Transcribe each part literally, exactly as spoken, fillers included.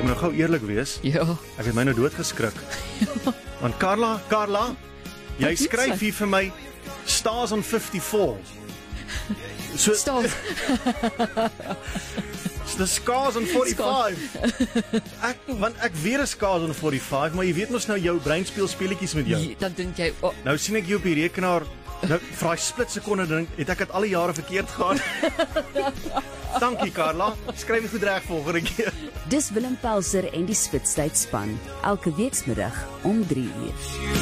moet nou gou eerlik wees. Ja. Ek het my nou doodgeskrik. Want Carla, Carla, jy Wat doen skryf sy? hier vir my Stars on fifty-four. So, Stop. the Scars on forty-five. Ek, want ek weet 'n Scars on forty-five, maar jy weet mos nou jou brein speel speletjies met jou. Ja, dan dink jy, oh, Nou sien ek jou op die rekenaar, nou vir daai split sekonde dink, het ek dit alle jare verkeerd gehad. Dankie Carla, skryf dit goed reg volgende keer. Dis Willem Pelser en die Spitstyd span, elke weekmiddag om drie uur.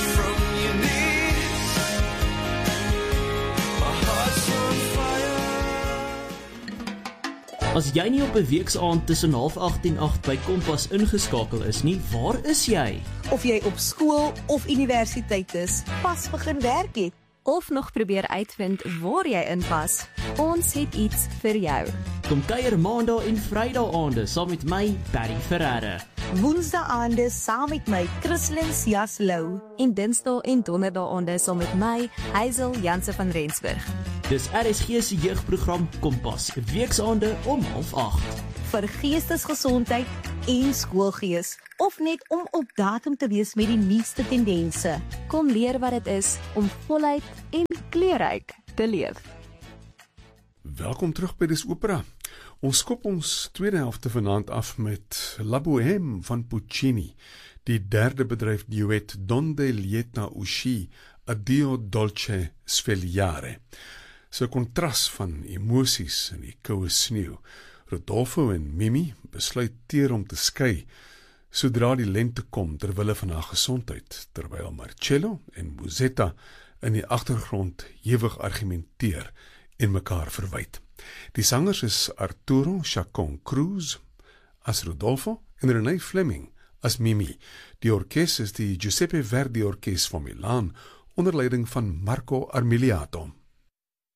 As jy nie op 'n weeksaand tussen half agt en agt by Kompas ingeskakel is nie, waar is jy? Of jy op skool of universiteit is, pas begin werk het. Of nog probeer uitvind waar jy inpas. Ons het iets vir jou. Kom kuier maandag en vrydag aande saam met my, Barry Ferreira. Woensdae aande saam met my, Christlyn Jaslou. En Dinsdae en Donderdae aande saam met my, Hazel Janse van Rensburg. Dis R S G se jeugprogram Kompas, weeksaande om half agt. Vir geestesgesondheid en skoolgees, of net om op datum te wees met die nuutste tendense. Kom leer wat dit is om voluit en kleurryk te leef. Welkom terug by Dis Opera. Ons skop ons tweede helfte vanaand af met La Bohème van Puccini, die derde bedryf duet Donde lieta uscì, Addio dolce svegliare. So 'n kontras van emosies in die koue sneeu. Rodolfo en Mimi besluit teer om te skei sodra die lente kom ter wille van haar gesondheid, terwyl Marcello en Musetta in die agtergrond hewig argumenteer en mekaar verwyd. Die sangers is Arturo Chacon Cruz as Rodolfo en René Fleming as Mimi. Die orkes is die Giuseppe Verdi Orkes van Milaan onder leiding van Marco Armiliato.